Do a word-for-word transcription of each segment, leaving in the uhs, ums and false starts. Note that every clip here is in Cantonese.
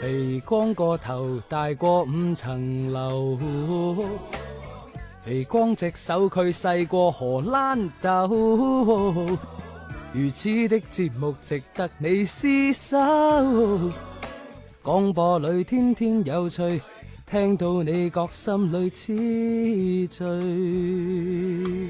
肥光個頭大過五層樓，肥光隻手佢細過荷蘭豆，如此的節目值得你廝守。廣播裏天天有趣，聽到你覺心裏痴醉。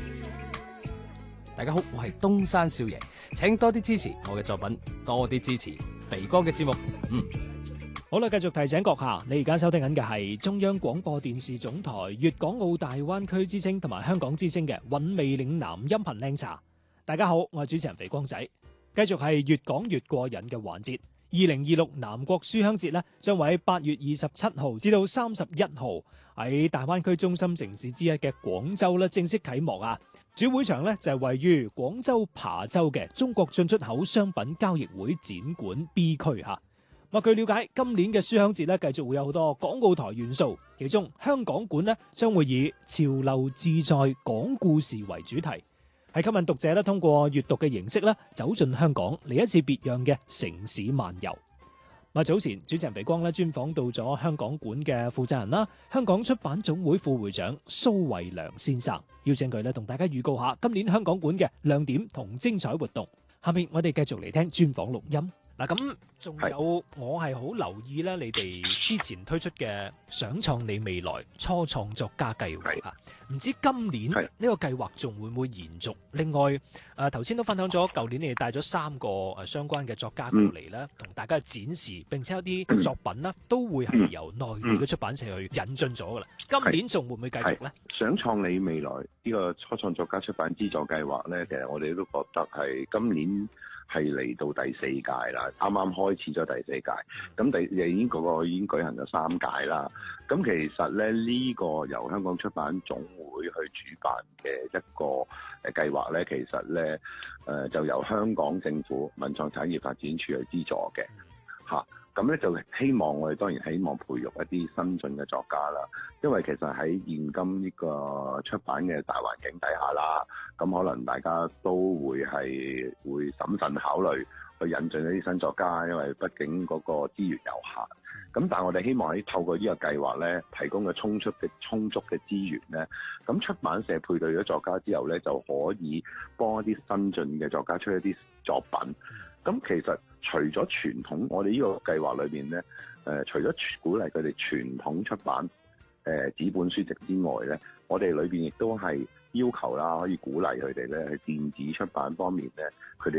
大家好，我係東山少爺，請多啲支持我嘅作品，多啲支持肥光嘅節目。嗯， 好啦，繼續提醒閣下，你而家收聽緊嘅係中央廣播電視總台粵港澳大灣區之聲同埋香港之聲嘅韻味嶺南音頻靚茶。大家好，我係主持人肥光仔，繼續係越講越過癮嘅環節。二零二六南國書香節呢，將會喺八月二十七號至到三十一號喺大灣區中心城市之一嘅廣州咧正式啟幕啊！主會場呢，就係位於廣州琶洲嘅中國進出口商品交易會展館 B 區吓。咁據了解，今年嘅書香節呢，繼續會有好多港澳台元素，其中香港館呢，將會以潮流自在講故事為主題。係吸引讀者咧，通過閱讀嘅形式咧，走進香港，嚟一次別樣嘅城市漫遊。啊，早前主持人肥光咧專訪到咗香港館嘅負責人啦，香港出版總會副會長蘇惠良先生，邀請佢咧同大家預告下今年香港館嘅亮點同精彩活動。下面我哋繼續嚟聽專訪錄音。嗱，咁仲有我係好留意咧，你哋之前推出嘅想創你未來初創作家計劃啊，唔知今年呢個計劃仲會唔會延續？另外，誒頭先都分享咗，舊年你哋帶咗三個誒相關嘅作家過嚟咧，同、嗯、大家展示，並且有啲作品咧都會係由內地嘅出版社去引進咗噶啦。今年仲會唔會繼續咧？ 想創你未來呢個初創作家出版資助計劃咧，其實我哋都覺得係今年係嚟到第四屆啦，啱啱開始咗第四屆，咁第已經嗰個已經舉行咗三屆啦。咁其實咧呢、這個由香港出版總會去主辦嘅一個誒計劃咧，其實咧誒、呃、就由香港政府文創產業發展處去資助嘅嚇。咁咧就希望我哋當然希望培育一啲新進嘅作家啦，因為其實喺現今呢個出版嘅大環境底下啦，咁可能大家都會係會審慎考慮去引進一啲新作家，因為畢竟嗰個資源有限。咁但係我哋希望喺透過呢個計劃咧，提供嘅充足嘅充足嘅資源咧，咁出版社配對咗作家之後咧，就可以幫一啲新進嘅作家出一啲作品。咁其實除咗傳統，我哋呢個計劃裏邊咧，誒、呃、除咗鼓勵佢哋傳統出版誒、呃、紙本書籍之外咧，我哋裏邊亦都係要求啦，可以鼓勵佢哋咧喺電子出版方面咧，佢哋